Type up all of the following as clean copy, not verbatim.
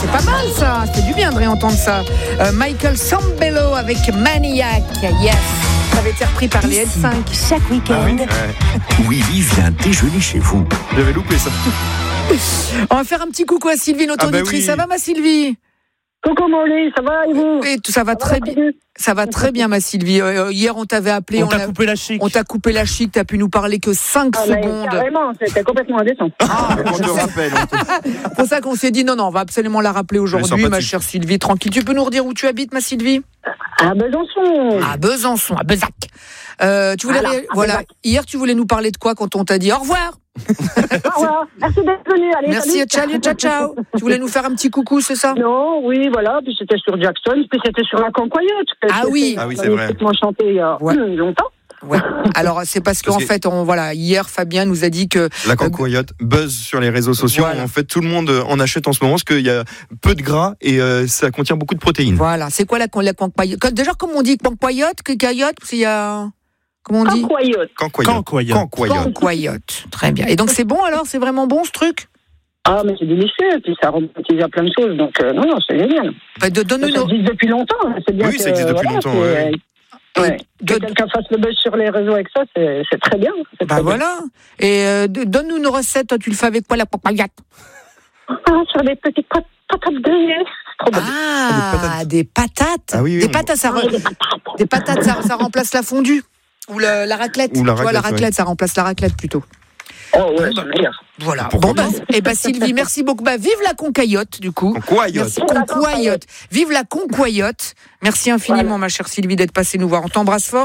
c'est pas mal ça. Ça fait du bien de réentendre ça. Michael Sambello avec Maniac. Yes. Ça avait été repris par les L5. Chaque week-end. Willy vient déjeuner chez vous. J'avais loupé ça. On va faire un petit coucou à Sylvie, notre auditrice. Oui. Ça va, ma Sylvie? Coucou Molly, ça va et vous? Et ça va très bien. Ça va très bien, ma Sylvie. Hier, on t'avait appelé. On t'a coupé la chic. On t'a coupé la chic. T'as pu nous parler que 5 secondes. Carrément, c'était complètement indécent. On te rappelle. C'est pour ça qu'on s'est dit non, on va absolument la rappeler aujourd'hui, ma chère Sylvie. Tranquille. Tu peux nous redire où tu habites, ma Sylvie? À Besançon. À Besançon, à Bezac. Tu voulais, voilà. Hier, tu voulais nous parler de quoi quand on t'a dit au revoir? Au revoir. Merci d'être venu. Allez, merci, ciao. Tu voulais nous faire un petit coucou, c'est ça? Non, oui, voilà. Puis c'était sur Jackson, puis c'était sur la Concoyote. Ah oui, c'est vrai. Chanté il y a longtemps. Ouais. Alors c'est parce qu'en fait, hier Fabien nous a dit que la Concoyote buzz sur les réseaux sociaux. Voilà. En fait, tout le monde en achète en ce moment parce qu'il y a peu de gras et ça contient beaucoup de protéines. Voilà. C'est quoi la Concoyote? Déjà, comment on dit Concoyote, Cayotte? Parce qu'il y a comment on dit? Concoyote. Très bien. Et donc c'est bon alors? C'est vraiment bon ce truc? Ah, mais c'est délicieux, et puis ça remonte à plein de choses, donc non, c'est génial. Ça existe depuis longtemps, c'est bien. Oui, ça existe depuis longtemps. Que quelqu'un fasse le buzz sur les réseaux avec ça, c'est très bien. Voilà. Et donne-nous une recette. Toi, tu le fais avec quoi, la Concoyote? Sur des petites patates grillées. Des patates. Ah oui, des patates, des patates, ça remplace la fondue ou la raclette. Ou la raclette, ça remplace la raclette plutôt. Oh ouais, c'est meilleur. Voilà. Sylvie, merci beaucoup. Vive la Concoyote, du coup. Concoyote. Vive la Concoyote. Merci infiniment, ma chère Sylvie, d'être passée nous voir. On t'embrasse fort.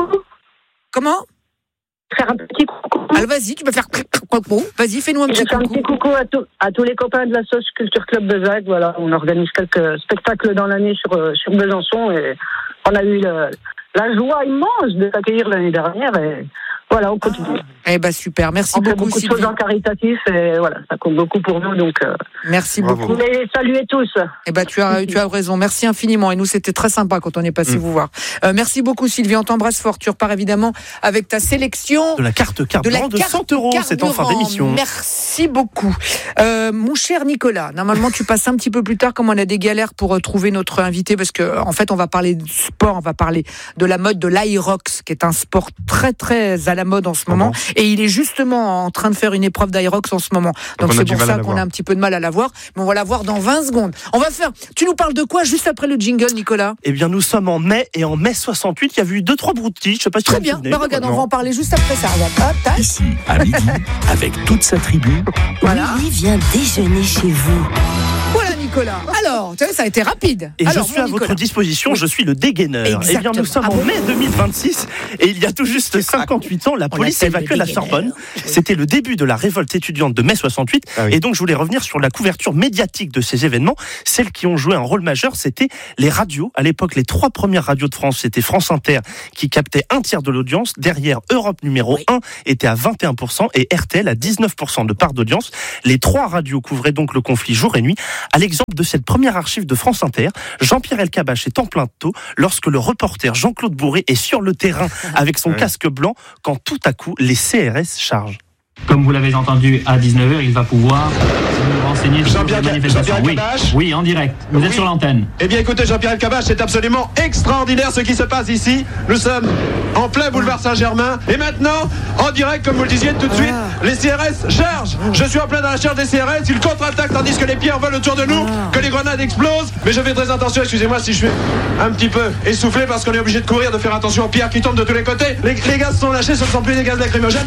Comment? Faire un petit coucou. Alors vas-y, tu peux faire coucou. Vas-y, fais-nous un petit coucou. Un petit coucou à tous les copains de la Sauce Culture Club Bezac. Voilà, on organise quelques spectacles dans l'année sur Besançon et on a eu la joie immense de t'accueillir l'année dernière et voilà, on continue. Super, merci beaucoup. On fait beaucoup de choses en caritatif et voilà, ça compte beaucoup pour nous, donc merci beaucoup. Vous les saluez tous. Tu as raison, merci infiniment. Et nous, c'était très sympa quand on est passé vous voir. Merci beaucoup, Sylvie, on t'embrasse fort. Tu repars évidemment avec ta sélection de la carte carburant de 100 €. C'est en fin d'émission. Merci beaucoup. Mon cher Nicolas, normalement, tu passes un petit peu plus tard, comme on a des galères pour trouver notre invité, parce que en fait, on va parler de sport, on va parler de la mode de l'Aerox, qui est un sport très, très à la mode en ce moment. Et il est justement en train de faire une épreuve d'Aerox en ce moment. Donc c'est pour ça qu'on a un petit peu de mal à la voir. Mais on va la voir dans 20 secondes. Tu nous parles de quoi juste après le jingle, Nicolas? Eh bien, nous sommes en mai, et en mai 68, il y a eu 2-3 broutilles. Je sais pas si très bien. Regarde, on va en parler juste après ça. Regarde. Ici, à midi, avec toute sa tribu. Voilà. Willy vient déjeuner chez vous. Voilà, Nicolas. Alors, tu vois, ça a été rapide. Et je suis à votre disposition, je suis le dégaineur. Exactement. Eh bien, nous sommes en mai 2026, et il y a tout juste 58 ans, la police évacuait la Sorbonne. C'était le début de la révolte étudiante de mai 68. Et donc, je voulais revenir sur la couverture médiatique de ces événements. Celles qui ont joué un rôle majeur, c'était les radios. À l'époque, les 3 premières radios de France, c'était France Inter, qui captait un tiers de l'audience. Derrière, Europe numéro 1 était à 21% et RTL à 19% de part d'audience. Les 3 radios couvraient donc le conflit jour et nuit. À l'exemple de cette première archive de France Inter, Jean-Pierre Elkabbach est en plein taux lorsque le reporter Jean-Claude Bourré est sur le terrain avec son casque blanc quand tout à coup les CRS chargent. Comme vous l'avez entendu, à 19h, il va pouvoir nous renseigner sur la manifestation. Oui, en direct. Vous êtes sur l'antenne. Eh bien, écoutez, Jean-Pierre Elkabbach, c'est absolument extraordinaire ce qui se passe ici. Nous sommes en plein boulevard Saint-Germain. Et maintenant, en direct, comme vous le disiez tout de suite, les CRS chargent. Je suis en plein dans la charge des CRS. Ils contre-attaquent tandis que les pierres volent autour de nous, que les grenades explosent. Mais je fais très attention, excusez-moi si je suis un petit peu essoufflé parce qu'on est obligé de courir, de faire attention aux pierres qui tombent de tous les côtés. Les gaz sont lâchés, ce ne sont plus des gaz lacrymogènes.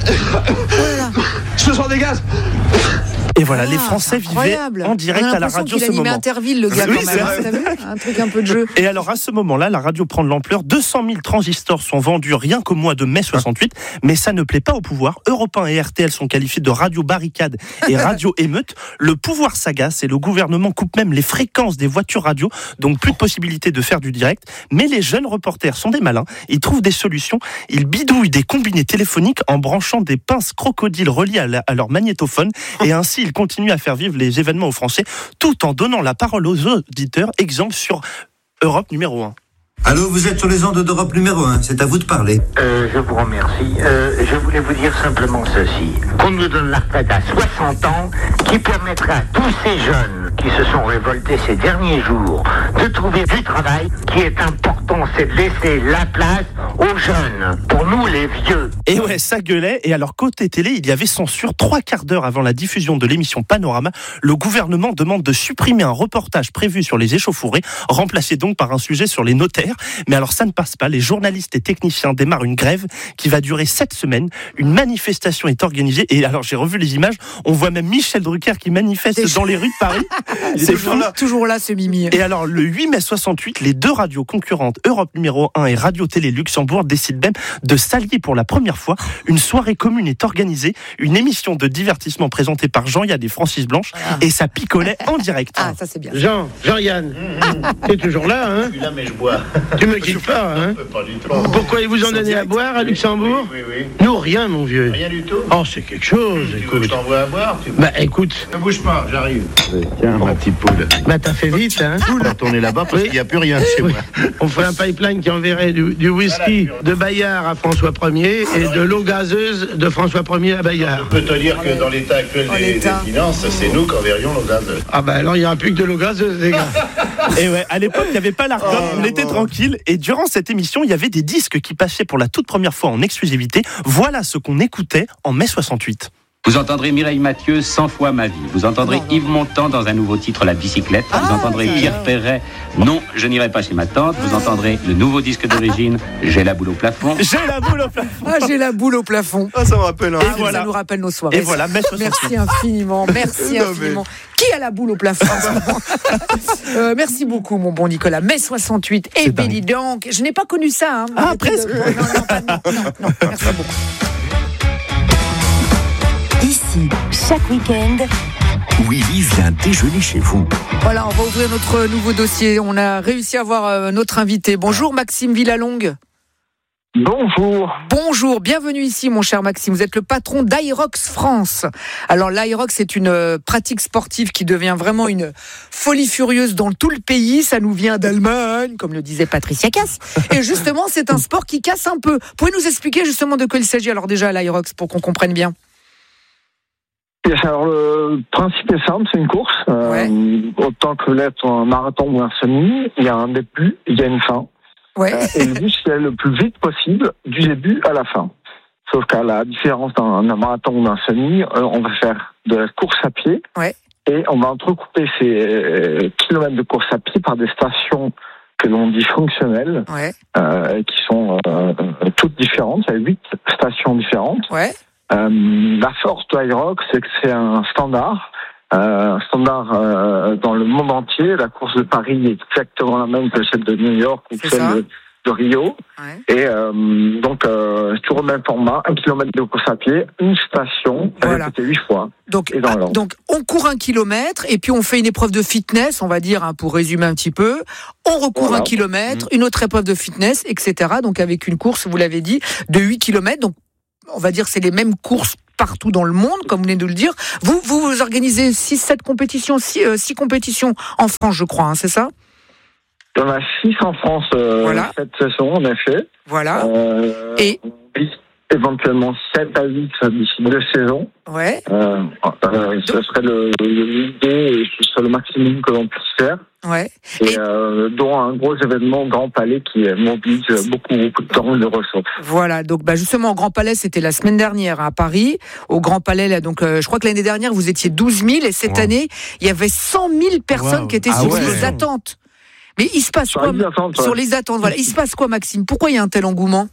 Ce sont des gaz. Et voilà, les Français vivaient en direct à la radio ce moment. Interville, le gars, quand même. T'as vu ? Un truc un peu de jeu. Et alors, à ce moment-là, la radio prend de l'ampleur. 200 000 transistors sont vendus rien qu'au mois de mai 68. Mais ça ne plaît pas au pouvoir. Europe 1 et RTL sont qualifiés de radio barricade et radio émeute. Le pouvoir s'agace et le gouvernement coupe même les fréquences des voitures radio. Donc, plus de possibilité de faire du direct. Mais les jeunes reporters sont des malins. Ils trouvent des solutions. Ils bidouillent des combinés téléphoniques en branchant des pinces crocodiles reliées à leur magnétophone. Et ainsi, ils continuent à faire vivre les événements aux Français tout en donnant la parole aux auditeurs. Exemple sur Europe numéro 1. Allô, vous êtes sur les ondes d'Europe numéro 1, c'est à vous de parler. Je vous remercie. Je voulais vous dire simplement ceci. Qu'on nous donne la retraite à 60 ans qui permettra à tous ces jeunes qui se sont révoltés ces derniers jours de trouver du travail. Ce qui est important, c'est de laisser la place aux jeunes, pour nous les vieux. Et ouais, ça gueulait. Et alors, côté télé, il y avait censure. 3/4 d'heure avant la diffusion de l'émission Panorama, le gouvernement demande de supprimer un reportage prévu sur les échauffourées, remplacé donc par un sujet sur les notaires. Mais alors, ça ne passe pas. Les journalistes et techniciens démarrent une grève qui va durer 7 semaines. Une manifestation est organisée. Et alors, j'ai revu les images. On voit même Michel Drucker qui manifeste dans les rues de Paris. C'est toujours là, ce Mimi. Et alors, le 8 mai 68, les deux radios concurrentes, Europe numéro 1 et Radio Télé Luxembourg, décident même de s'allier pour la première fois. Une soirée commune est organisée, une émission de divertissement présentée par Jean-Yann et Francis Blanche, et ça picolait en direct. Ah, ça c'est bien. Jean-Yann, t'es toujours là, hein? Je suis là, mais je bois. Tu me quittes pas, hein? Pas du tout. Pourquoi ils vous en donnent à boire à Luxembourg? Oui. Nous, rien, mon vieux. Rien du tout? Oh, c'est quelque chose, Tu veux que je t'envoie à boire? Bah, écoute. Ne bouge pas, j'arrive. Tiens, ma petite poule. Bah, t'as fait vite, hein? On va tourner là-bas parce qu'il n'y a plus rien chez moi. On ferait un pipeline qui enverrait du whisky de Bayard à François 1er et de l'eau gazeuse de François 1er à Bayard. Je peux te dire que dans l'état actuel des finances, c'est nous qui enverrions l'eau gazeuse. Ah bah alors il n'y aura plus que de l'eau gazeuse, les gars. Et ouais, à l'époque, il n'y avait pas l'Arcom, on était tranquille. Et durant cette émission, il y avait des disques qui passaient pour la toute première fois en exclusivité. Voilà ce qu'on écoutait en mai 68. Vous entendrez Mireille Mathieu 100 fois ma vie. Vous entendrez Yves Montand dans un nouveau titre, La bicyclette. Vous entendrez Pierre Perret, Non, je n'irai pas chez ma tante. Vous entendrez le nouveau disque d'origine, J'ai la boule au plafond. J'ai la boule au plafond. Ah, j'ai la boule au plafond. Ah, ça me rappelle. Et voilà. Ça nous rappelle nos soirées. Et voilà, merci infiniment. Merci infiniment. Qui a la boule au plafond en ce moment? Merci beaucoup, mon bon Nicolas. Mai 68 et Belly donc. Je n'ai pas connu ça. Hein, ah, presque. Non, merci beaucoup. Ici, chaque week-end, Willy vient déjeuner chez vous. Voilà, on va ouvrir notre nouveau dossier. On a réussi à avoir notre invité. Bonjour Maxime Villalongue. Bonjour. Bonjour, bienvenue ici mon cher Maxime. Vous êtes le patron d'Aerox France. Alors l'Aerox c'est une pratique sportive qui devient vraiment une folie furieuse dans tout le pays. Ça nous vient d'Allemagne, comme le disait Patricia Cass. Et justement c'est un sport qui casse un peu. Pouvez-vous nous expliquer justement de quoi il s'agit alors déjà à l'Aerox pour qu'on comprenne bien? Alors le principe est simple, c'est une course. Autant que l'être un marathon ou un semi, il y a un début, il y a une fin. Et le but c'est d'aller le plus vite possible du début à la fin. Sauf qu'à la différence d'un marathon ou d'un semi, on va faire de la course à pied et on va entrecouper ces kilomètres de course à pied par des stations que l'on dit fonctionnelles, qui sont toutes différentes. Il y a 8 stations différentes. La force de Aerox, c'est que c'est un standard. Dans le monde entier. La course de Paris est exactement la même que celle de New York ou celle de Rio. Et donc, toujours le même format, 1 kilomètre de course à pied, une station, répété 8 fois. Donc, on court 1 kilomètre et puis on fait une épreuve de fitness, on va dire, pour résumer un petit peu. On recourt 1 kilomètre, une autre épreuve de fitness, etc. Donc, avec une course, vous l'avez dit, de 8 kilomètres. Donc, on va dire c'est les mêmes courses partout dans le monde, comme vous venez de le dire. Vous organisez 6 compétitions, 6 compétitions en France, je crois, c'est ça? Il y en a 6 en France cette saison, en effet. Voilà. Et éventuellement 7 à 8 d'ici 2 saisons. Ce serait l'idée et ce serait le maximum que l'on puisse faire. Et dont un gros événement au Grand Palais qui mobilise beaucoup de temps et de ressources. Voilà, donc justement au Grand Palais, c'était la semaine dernière à Paris. Au Grand Palais, là, donc je crois que l'année dernière vous étiez 12 000 et cette année il y avait 100 000 personnes qui étaient sur les attentes. Mais il se passe quoi sur les attentes? Voilà, il se passe quoi, Maxime? Pourquoi il y a un tel engouement?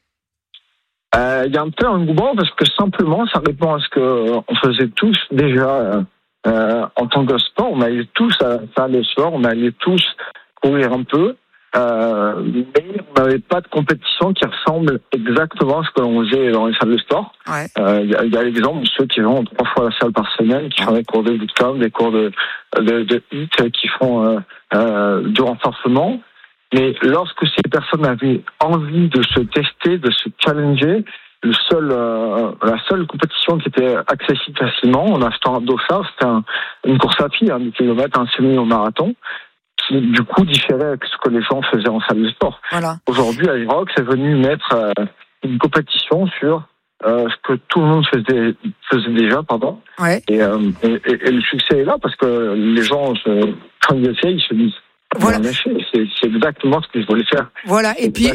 Il y a un tel engouement parce que simplement ça répond à ce que on faisait tous déjà. En tant que sport, on allait tous à la salle de sport, on allait tous courir un peu, mais on n'avait pas de compétition qui ressemble exactement à ce que l'on faisait dans les salles de sport. Il y a l'exemple de ceux qui vont 3 fois à la salle par semaine, qui font des cours de bootcamp, des cours de HIIT, qui font du renforcement. Mais lorsque ces personnes avaient envie de se tester, de se challenger, la seule compétition qui était accessible facilement en achetant un dossard, c'était une course à pied, 10 km, un semi au marathon, qui du coup différait avec ce que les gens faisaient en salle de sport. Aujourd'hui, Aerox est venu mettre une compétition sur ce que tout le monde faisait déjà, pardon. Ouais. Et le succès est là parce que les gens, quand ils essayent, ils se disent. Voilà. C'est exactement ce que je voulais faire. Voilà. Et puis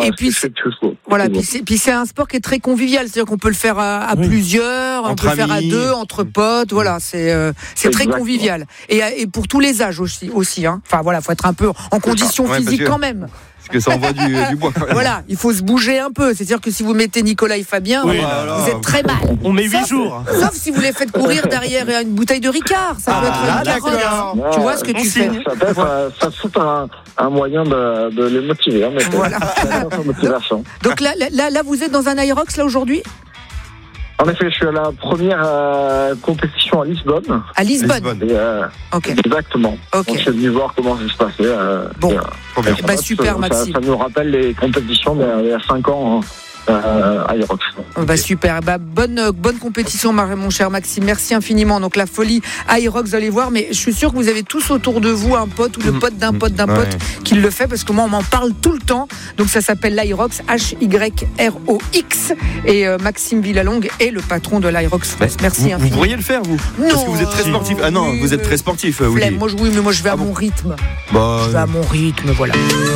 c'est un sport qui est très convivial, c'est-à-dire qu'on peut le faire à plusieurs, on peut le faire à deux, entre potes. Voilà, c'est très convivial. Et pour tous les âges aussi. Hein. Enfin voilà, faut être un peu en condition physique quand même. Parce que ça envoie du bois quand même. Voilà, il faut se bouger un peu. C'est-à-dire que si vous mettez Nicolas et Fabien, vous êtes très mal. On met 8 jours. Sauf si vous les faites courir derrière une bouteille de Ricard. Ça peut être une carotte. Tu vois ce que tu fais. Ça fout un moyen de les motiver. Hein, voilà. Donc là, vous êtes dans un Aerox là aujourd'hui ? En effet, je suis à la première compétition à Lisbonne. À Lisbonne. Okay. Exactement. Okay. Donc, je suis venu voir comment ça se passait. Bon, super, Maxime. Ça nous rappelle les compétitions d'il y a 5 ans. À Aerox. Super, bonne compétition, mon cher Maxime, merci infiniment. Donc la folie Aerox, vous allez voir, mais je suis sûr que vous avez tous autour de vous un pote ou le pote d'un pote qui le fait, parce que moi on m'en parle tout le temps. Donc ça s'appelle l'Aerox, HYROX, et Maxime Villalongue est le patron de l'Aerox France. Merci infiniment. Vous pourriez le faire, vous? Non. Parce que vous êtes très sportif. Ah non, vous êtes très sportif, moi je vais à mon rythme. Je vais à mon rythme, voilà.